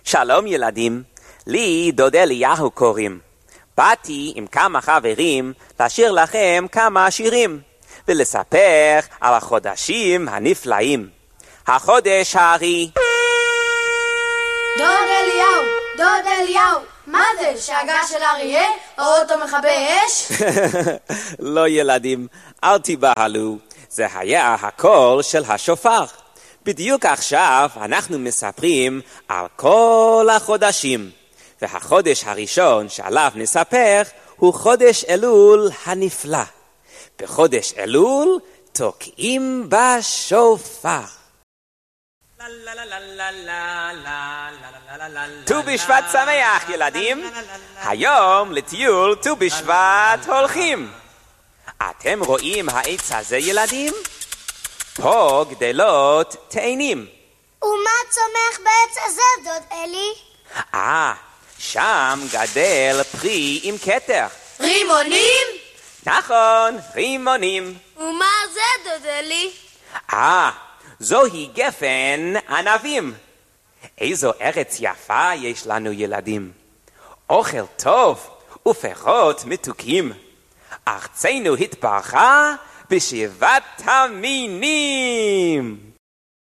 שלום ילדים, לי דוד אליהו קוראים. באתי עם כמה חברים לשיר לכם כמה שירים, ולספר על החודשים הנפלאים. החודש הארי. דוד אליהו, מה זה? שאגה של אריה? או אוטו מכבי אש? לא ילדים, אל תיבהלו, זה היה הקול של השופר. בדיוק עכשיו אנחנו מספרים על כל החודשים, והחודש הראשון שעליו נספר הוא חודש אלול הנפלא. בחודש אלול תוקעים בשופר. ט"ו בשבט שמח ילדים, היום לטיול ט"ו בשבט הולכים. אתם רואים העץ הזה ילדים? פה גדלות תאנים. ומה צומח בעץ הזה, דוד אלי? שם גדל פרי עם כתר. רימונים? נכון, רימונים. ומה זה, דוד אלי? זוהי גפן ענבים. איזו ארץ יפה יש לנו ילדים. אוכל טוב ופירות מתוקים. ארצנו התברכה בשבעת המינים.